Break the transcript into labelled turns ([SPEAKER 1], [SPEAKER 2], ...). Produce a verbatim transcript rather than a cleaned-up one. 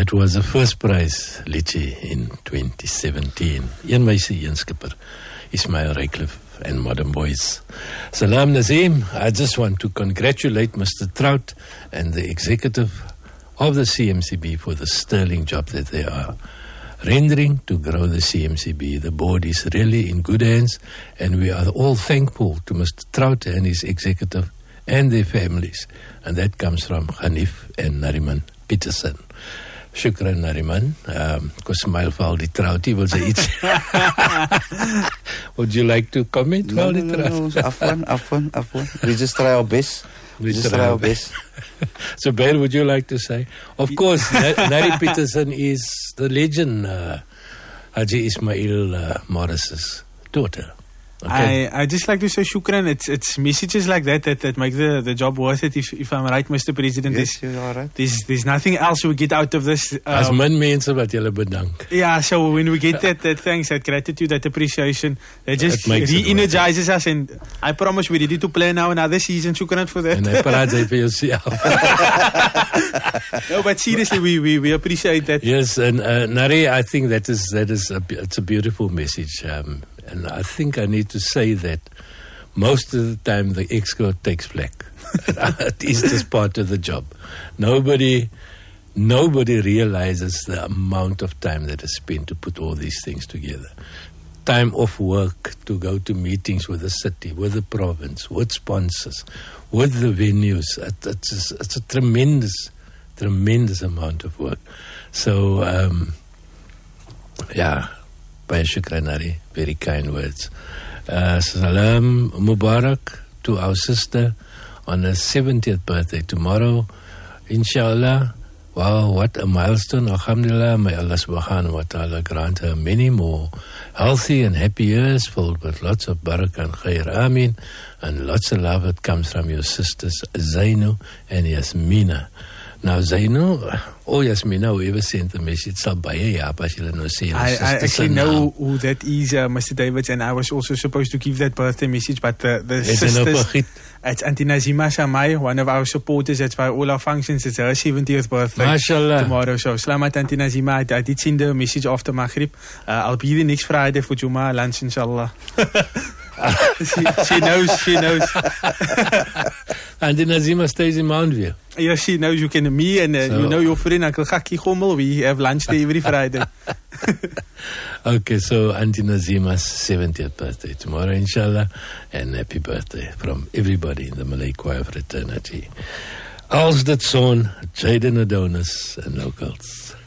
[SPEAKER 1] it was the first prize, Litchi, in twenty seventeen. Een meisie, een skipper, Ismail Raycliffe and Modern Boys. Salam Nazim, I just want to congratulate Mister Trout and the executive of the C M C B for the sterling job that they are rendering to grow the C M C B. The board is really in good hands, and we are all thankful to Mister Trout and his executive and their families. And that comes from Hanif and Nariman Peterson. Shukran, Nariman. Um, Ko smile vir al die troutie, wil sy iets. Would you like to comment?
[SPEAKER 2] No, no, no, no, afwan, afwan, afwan. We just try our best. We just try our best.
[SPEAKER 1] So, Bail, would you like to say? Of course, Nari Peterson is the legend, uh, Haji Ismail uh, Morris's daughter. Okay.
[SPEAKER 3] I I just like to say shukran. It's it's messages like that that, that make the, the job worth it. If if I'm right, Mister President,
[SPEAKER 2] yes, you are right.
[SPEAKER 3] There's there's nothing else we get out of this. Um,
[SPEAKER 1] As min mense wat julle bedank.
[SPEAKER 3] Yeah, so when we get that that thanks, that gratitude, that appreciation, that just re-energizes us. And I promise we're ready to play now another season. Shukran for that.
[SPEAKER 1] And I praat jy vir yourself.
[SPEAKER 3] No, but seriously, we we we appreciate that.
[SPEAKER 1] Yes, and uh, Nari, I think that is that is a, it's a beautiful message. Um, And I think I need to say that most of the time the exco takes flack. It is just part of the job. Nobody, nobody realizes the amount of time that is spent to put all these things together. Time off work to go to meetings with the city, with the province, with sponsors, with the venues. It, it's, it's a tremendous, tremendous amount of work. So, um, yeah. Baie shukran, Nari. Very kind words. Uh, salam Mubarak to our sister on her seventieth birthday tomorrow. Inshallah. Wow, what a milestone. Alhamdulillah. May Allah subhanahu wa ta'ala grant her many more healthy and happy years filled with lots of barakah and khair. Ameen. And lots of love that comes from your sisters Zainu and Yasmina. Now, Zainu, oh Yasmina, whoever sent the message, sal baie ja, as julle nou sê.
[SPEAKER 3] I, I actually know who that is, uh, Mister Davids, and I was also supposed to give that birthday message, but the, the sisters, it's Auntie Nazima Shamai, one of our supporters, that's by all our functions, it's her seventieth birthday
[SPEAKER 1] Mashallah.
[SPEAKER 3] Tomorrow. So, Slamat Auntie Nazima, I, I did send the message after Maghrib. Uh, I'll be there next Friday for Juma lunch, inshallah. she, she knows, she knows.
[SPEAKER 1] Auntie Nazima stays in Mount View.
[SPEAKER 3] Yes, she knows you can, me and uh, so, you know your friend Uncle Gaki Gommel, we have lunch there every Friday.
[SPEAKER 1] Okay, so Auntie Nazima's seventieth birthday tomorrow, inshallah, and happy birthday from everybody in the Malay Choir fraternity. Als dit son, Jaden Adonis and locals.